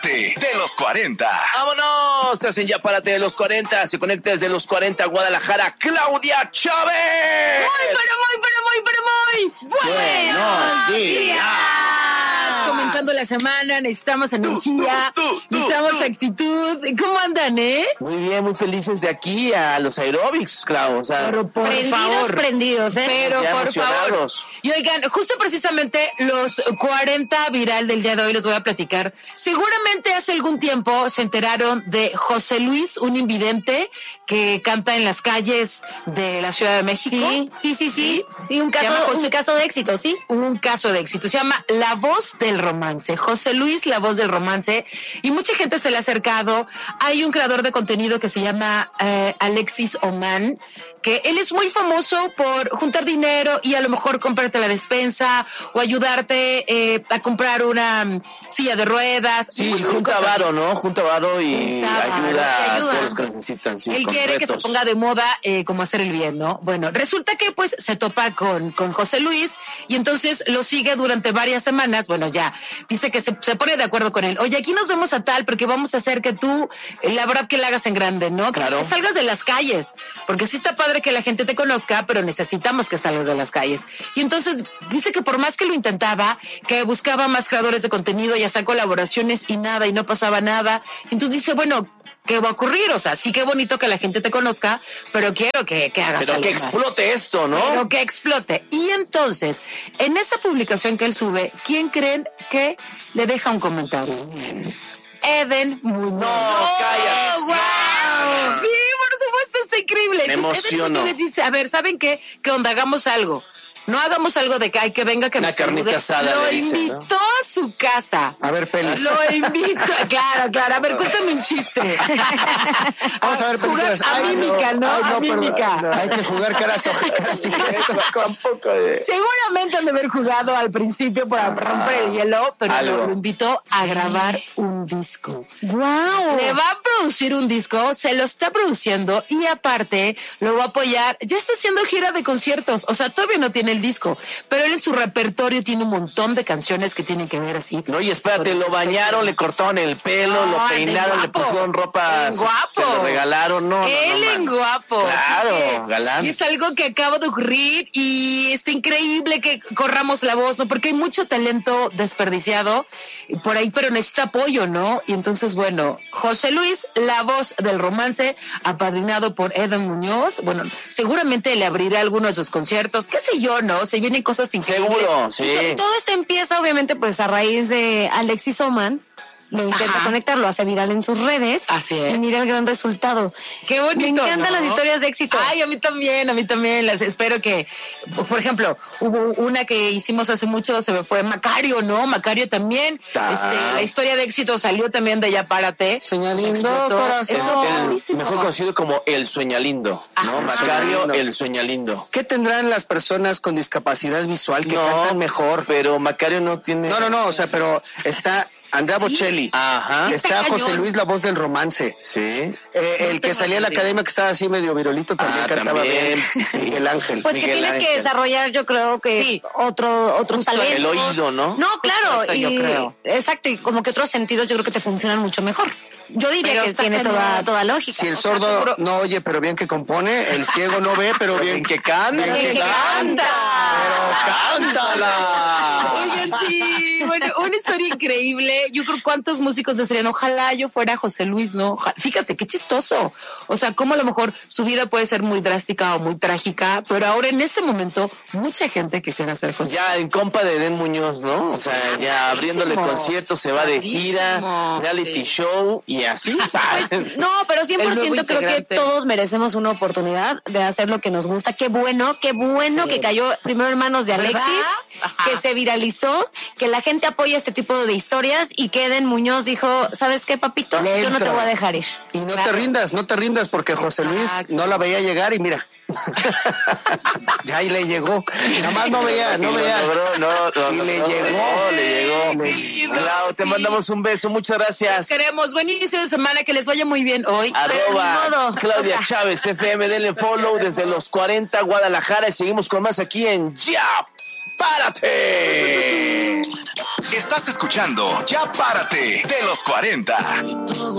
De los 40. ¡Vámonos! Te hacen Ya Párate de los 40. Se conecta desde los 40 Guadalajara, Claudia Chávez. Muy buenos días. Comenzando la semana, necesitamos energía, necesitamos actitud. ¿Cómo andan, Muy bien, muy felices de aquí a los aeróbics, Clau. O sea, pero por favor. Prendidos, Pero ya por favor. emocionados. Y oigan, justo precisamente los 40 viral del día de hoy les voy a platicar. Seguramente hace algún tiempo se enteraron de José Luis, un invidente que canta en las calles de la Ciudad de México. Sí, un caso de éxito, ¿sí? Un caso de éxito. Se llama La Voz del Romance. José Luis, La Voz del Romance. Y mucha gente se le ha acercado. Hay un creador de contenido que se llama Alexis Oman, que él es muy famoso por juntar dinero y a lo mejor comprarte la despensa o ayudarte a comprar una silla de ruedas. Sí, junta varo, ¿no? Junta varo y ayuda a todos los que necesitan. Sí, él quiere que se ponga de moda como hacer el bien, ¿no? Bueno, resulta que pues se topa con José Luis y entonces lo sigue durante varias semanas. Bueno, ya dice que se pone de acuerdo con él. Oye, aquí nos vemos a tal porque vamos a hacer que tú, la verdad que la hagas en grande, ¿no? Claro. Que salgas de las calles, porque sí está padre que la gente te conozca, pero necesitamos que salgas de las calles. Y entonces dice que por más que lo intentaba, que buscaba más creadores de contenido y hacía colaboraciones y nada, y no pasaba nada. Entonces dice, bueno, ¿qué va a ocurrir? O sea, sí que bonito que la gente te conozca, pero quiero que hagas pero algo que más. Explote esto, ¿no? Pero que explote. Y entonces, en esa publicación que él sube, ¿quién creen que le deja un comentario? Eden Muñoz. No, cállate. ¡Wow! Sí, por supuesto, está increíble. Me Entonces, emociono. Eden Muñoz dice, a ver, ¿saben qué? ¿Qué onda? Hagamos algo. No hagamos algo de que hay que venga que una me salude. carnita asada, Lo le dice, invitó a su casa. A ver, pelis. Lo invito, claro. A ver, cuéntame un chiste. Vamos a ver películas. Jugar a mímica, ¿no? A mímica. No, hay que jugar caras y gestos. Tampoco. Seguramente han de haber jugado al principio para romper el hielo, pero lo invitó a grabar un disco. ¡Wow! Le va a producir un disco, se lo está produciendo y aparte lo va a apoyar. Ya está haciendo gira de conciertos, o sea, todavía no tiene el disco, pero él en su repertorio tiene un montón de canciones que tienen que ver así. No, y espérate, lo bañaron, le cortaron el pelo, lo peinaron, le pusieron ropa, guapo. se lo regalaron, no. Él en guapo. Claro, galán. Y es algo que acaba de ocurrir y está increíble que corramos la voz, ¿no? Porque hay mucho talento desperdiciado por ahí, pero necesita apoyo, ¿no? Y entonces, bueno, José Luis, La Voz del Romance, apadrinado por Eden Muñoz, bueno, seguramente le abrirá algunos de sus conciertos, qué sé yo, ¿no? Se vienen cosas increíbles. Seguro, sí. Todo esto empieza, obviamente, pues a raíz de Alexis Oman. Lo intenta conectar, lo hace viral en sus redes. Así es. Y mira el gran resultado. Qué bonito. Me encantan ¿no? las historias de éxito. Ay, a mí también. Las espero que, por ejemplo, hubo una que hicimos hace mucho, se me fue Macario, ¿no? Macario también. La historia de éxito salió también de Ya Párate. Sueñalindo, corazón. El mejor conocido como el Sueñalindo, ¿no? Macario, el Sueñalindo. ¿Qué tendrán las personas con discapacidad visual que cantan mejor? Pero Macario no tiene... No, o sea, pero está Andrea Bocelli. Ajá. Está cañón. José Luis, La Voz del Romance. Sí. El que salía en la academia que estaba así medio virolito también cantaba también. bien. Sí. Miguel Ángel. Pues Miguel que tienes Ángel. que desarrollar, yo creo que Sí. otros talentos. El oído, ¿no? No, claro. eso yo creo. Exacto, y como que otros sentidos yo creo que te funcionan mucho mejor. Yo diría Pero que está tiene cañón. toda lógica. Si el O sea, sordo seguro- no oye, pero bien que compone, el ciego no ve, pero bien que canta. bien que canta. Pero cántala. Oigan, sí, bueno, una historia increíble. Yo creo cuántos músicos desearían, ojalá yo fuera José Luis, ¿no? Fíjate, qué chistoso. O sea, cómo a lo mejor su vida puede ser muy drástica o muy trágica, pero ahora en este momento mucha gente quisiera ser José Luis. Ya en compa de Eden Muñoz, ¿no? O sea, ya abriéndole conciertos, se va de gira, reality show y así. Pues, no, pero 100% El nuevo creo que integrante. todos merecemos una oportunidad de hacer lo que nos gusta. Qué bueno que cayó primero en manos de Alexis, que se viralizó, que la gente apoya este tipo de historias y que Eden Muñoz dijo, ¿sabes qué, papito? Yo no te voy a dejar ir. Y no te rindas porque José Luis no la veía llegar y mira. Ya ahí le llegó. Nada más no veía. No, Y le llegó. Clau, te mandamos un beso, muchas gracias. Queremos buen inicio de semana, que les vaya muy bien hoy. Arroba Ni modo. Claudia Chávez FM, denle follow desde los 40 Guadalajara y seguimos con más aquí en Ya Párate. Estás escuchando Ya Párate de los 40.